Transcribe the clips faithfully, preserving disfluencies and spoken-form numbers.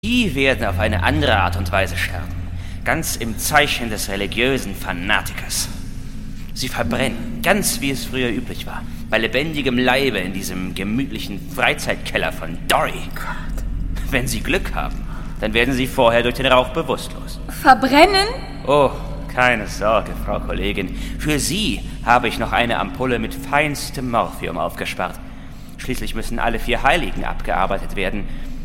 Die werden auf eine andere Art und Weise sterben. Ganz im Zeichen des religiösen Fanatikers. Sie verbrennen, ganz wie es früher üblich war, bei lebendigem Leibe in diesem gemütlichen Freizeitkeller von Dory. Gott. Wenn Sie Glück haben, dann werden Sie vorher durch den Rauch bewusstlos. Verbrennen? Oh, keine Sorge, Frau Kollegin. Für Sie habe ich noch eine Ampulle mit feinstem Morphium aufgespart. Schließlich müssen alle vier Heiligen abgearbeitet werden.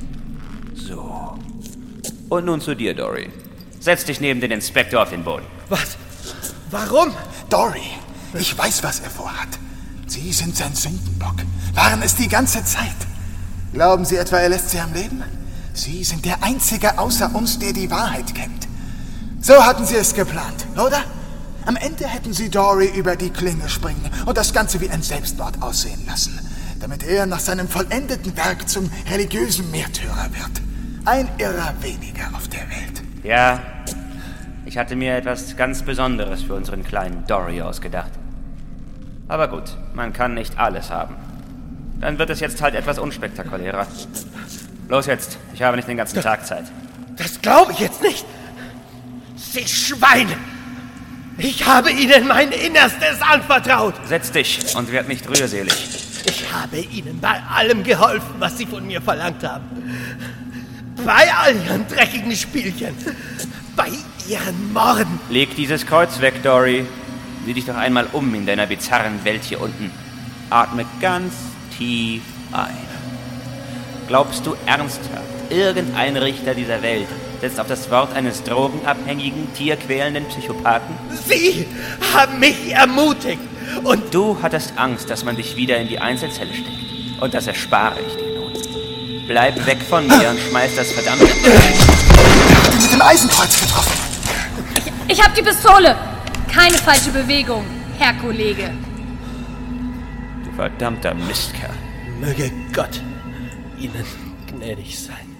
So. Und nun zu dir, Dory. Setz dich neben den Inspektor auf den Boden. Was? Warum? Dory, ich weiß, was er vorhat. Sie sind sein Sündenbock. Waren es die ganze Zeit. Glauben Sie etwa, er lässt Sie am Leben? Sie sind der Einzige außer uns, der die Wahrheit kennt. So hatten Sie es geplant, oder? Am Ende hätten Sie Dory über die Klinge springen und das Ganze wie ein Selbstmord aussehen lassen, damit er nach seinem vollendeten Werk zum religiösen Märtyrer wird. Ein Irrer weniger auf der Welt. Ja, ich hatte mir etwas ganz Besonderes für unseren kleinen Dory ausgedacht. Aber gut, man kann nicht alles haben. Dann wird es jetzt halt etwas unspektakulärer. Los jetzt, ich habe nicht den ganzen Tag Zeit. Das glaube ich jetzt nicht. Sie Schweine! Ich habe Ihnen mein Innerstes anvertraut. Setz dich und werd nicht rührselig. Ich habe Ihnen bei allem geholfen, was Sie von mir verlangt haben. Bei all Ihren dreckigen Spielchen. Bei Ihren Morden. Leg dieses Kreuz weg, Dory. Sieh dich doch einmal um in deiner bizarren Welt hier unten. Atme ganz tief ein. Glaubst du ernsthaft, irgendein Richter dieser Welt setzt auf das Wort eines drogenabhängigen, tierquälenden Psychopathen? Sie haben mich ermutigt. Und du hattest Angst, dass man dich wieder in die Einzelzelle steckt. Und das erspare ich dir nun. Bleib weg von mir und schmeiß das verdammte... Er hat ihn mit dem Eisenkreuz getroffen. Ich, ich hab die Pistole. Keine falsche Bewegung, Herr Kollege. Du verdammter Mistkerl. möge Gott Ihnen gnädig sein.